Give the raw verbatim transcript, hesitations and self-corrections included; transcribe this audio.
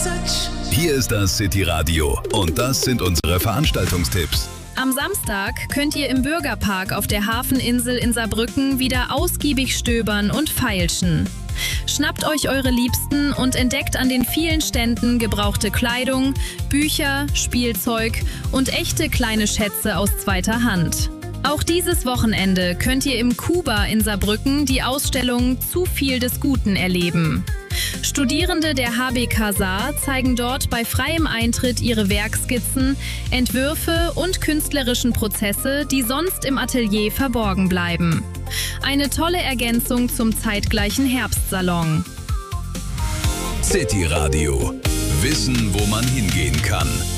Hier ist das City Radio und das sind unsere Veranstaltungstipps. Am Samstag könnt ihr im Bürgerpark auf der Hafeninsel in Saarbrücken wieder ausgiebig stöbern und feilschen. Schnappt euch eure Liebsten und entdeckt an den vielen Ständen gebrauchte Kleidung, Bücher, Spielzeug und echte kleine Schätze aus zweiter Hand. Auch dieses Wochenende könnt ihr im Kuba in Saarbrücken die Ausstellung Zu viel des Guten erleben. Studierende der H B K Saar zeigen dort bei freiem Eintritt ihre Werkskizzen, Entwürfe und künstlerischen Prozesse, die sonst im Atelier verborgen bleiben. Eine tolle Ergänzung zum zeitgleichen Herbstsalon. City Radio. Wissen, wo man hingehen kann.